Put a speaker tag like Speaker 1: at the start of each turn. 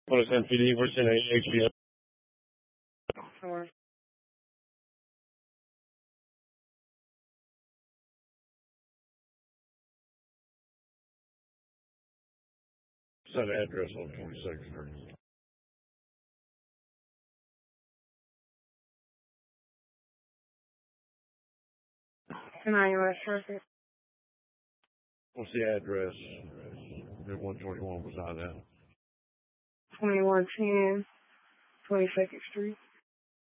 Speaker 1: What is MPD? What's in HBS?
Speaker 2: Sure.
Speaker 1: Set address on 22nd Street.
Speaker 2: Can I U.S. Circuit?
Speaker 1: What's the address? The 121 was not that.
Speaker 2: 2110 22nd Street.